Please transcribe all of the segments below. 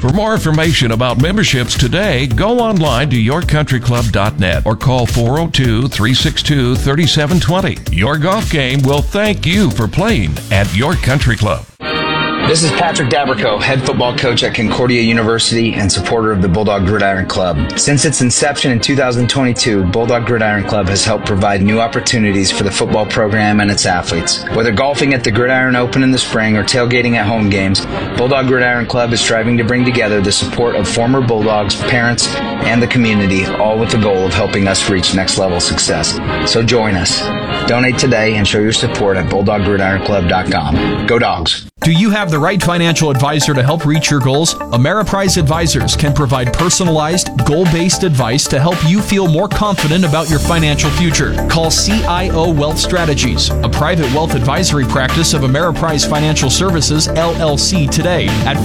For more information about memberships today, go online to yourcountryclub.net or call 402-362-3720. Your golf game will thank you for playing at Your Country Club. This is Patrick Dabrico, head football coach at Concordia University and supporter of the Bulldog Gridiron Club. Since its inception in 2022, Bulldog Gridiron Club has helped provide new opportunities for the football program and its athletes. Whether golfing at the Gridiron Open in the spring or tailgating at home games, Bulldog Gridiron Club is striving to bring together the support of former Bulldogs, parents, and the community, all with the goal of helping us reach next level success. So join us. Donate today and show your support at BulldogGridironClub.com. Go Dogs! Do you have the right financial advisor to help reach your goals? Ameriprise Advisors can provide personalized, goal-based advice to help you feel more confident about your financial future. Call CIO Wealth Strategies, a private wealth advisory practice of Ameriprise Financial Services, LLC, today at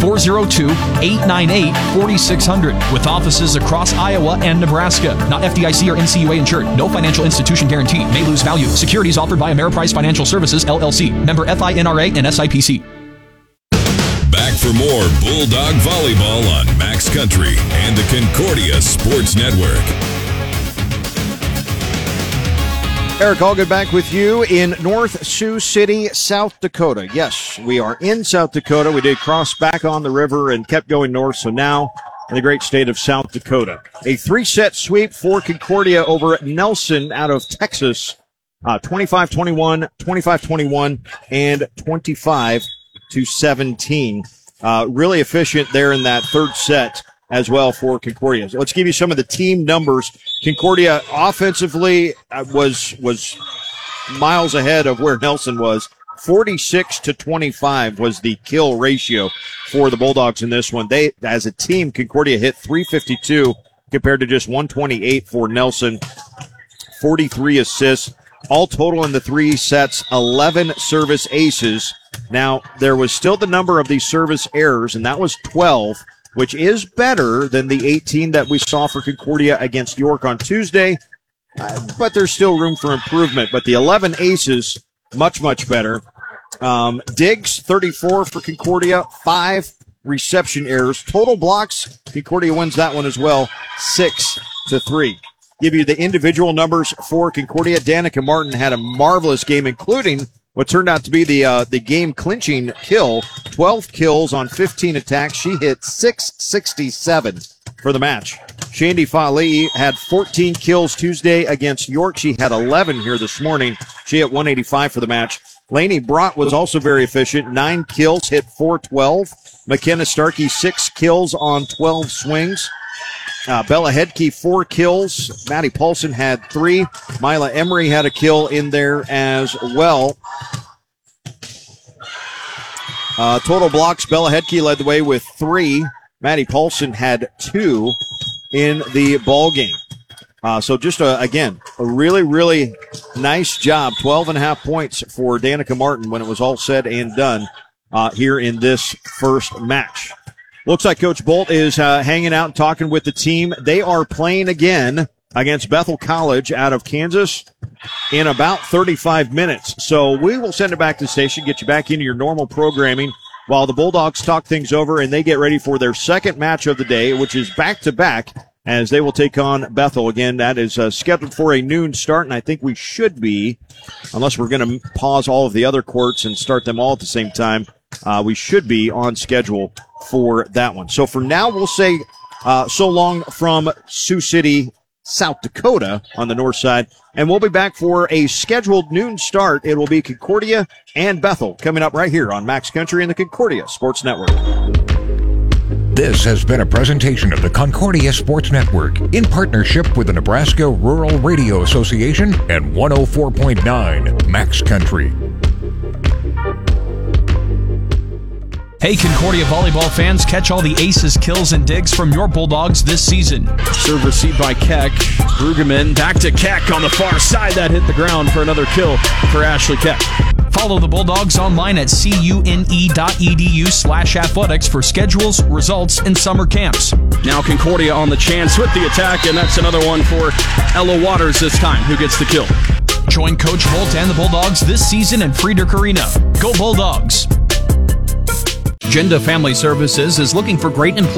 402-898-4600 with offices across Iowa and Nebraska. Not FDIC or NCUA insured. No financial institution guarantee. May lose value. Securities offered by Ameriprise Financial Services, LLC. Member FINRA and SIPC. Back for more Bulldog Volleyball on Max Country and the Concordia Sports Network. Eric Allgood back with you in North Sioux City, South Dakota. Yes, we are in South Dakota. We did cross back on the river and kept going north, so now in the great state of South Dakota. A 3-set sweep for Concordia over Nelson out of Texas. 25-21, 25-21, and 25-17. Really efficient there in that third set as well for Concordia. So let's give you some of the team numbers. Concordia offensively was miles ahead of where Nelson was. 46-25 was the kill ratio for the Bulldogs in this one. They, as a team, Concordia hit 352 compared to just 128 for Nelson. 43 assists. All total in the 3 sets, 11 service aces. Now, there was still the number of these service errors, and that was 12, which is better than the 18 that we saw for Concordia against York on Tuesday. But there's still room for improvement. But the 11 aces, much, much better. Diggs, 34 for Concordia, 5 reception errors. Total blocks, Concordia wins that one as well, 6-3. Give you the individual numbers for Concordia. Danica Martin had a marvelous game, including what turned out to be the game-clinching kill. 12 kills on 15 attacks. She hit 667 for the match. Shandy Fali had 14 kills Tuesday against York. She had 11 here this morning. She hit 185 for the match. Lainey Brott was also very efficient. 9 kills, hit 412. McKenna Starkey, 6 kills on 12 swings. Bella Hedke, 4 kills. Maddie Paulson had 3. Mila Emery had a kill in there as well. Total blocks, Bella Hedke led the way with 3. Maddie Paulson had 2 in the ball game. So just, again, a really, really nice job. 12.5 points for Danica Martin when it was all said and done here in this first match. Looks like Coach Bolt is hanging out and talking with the team. They are playing again against Bethel College out of Kansas in about 35 minutes. So we will send it back to the station, get you back into your normal programming while the Bulldogs talk things over and they get ready for their second match of the day, which is back-to-back, as they will take on Bethel. Again, that is scheduled for a noon start, and I think we should be, unless we're going to pause all of the other courts and start them all at the same time, we should be on schedule for that one. So for now, we'll say so long from Sioux City, South Dakota on the north side, and we'll be back for a scheduled noon start. It will be Concordia and Bethel coming up right here on Max Country and the Concordia Sports Network. This has been a presentation of the Concordia Sports Network in partnership with the Nebraska Rural Radio Association and 104.9 Max Country. Hey, Concordia volleyball fans, catch all the aces, kills, and digs from your Bulldogs this season. Serve received by Keck. Brueggemann back to Keck on the far side. That hit the ground for another kill for Ashley Keck. Follow the Bulldogs online at cune.edu/athletics for schedules, results, and summer camps. Now Concordia on the chance with the attack, and that's another one for Ella Waters this time, who gets the kill. Join Coach Holt and the Bulldogs this season in Friedrich Arena. Go Bulldogs! Genda Family Services is looking for great employees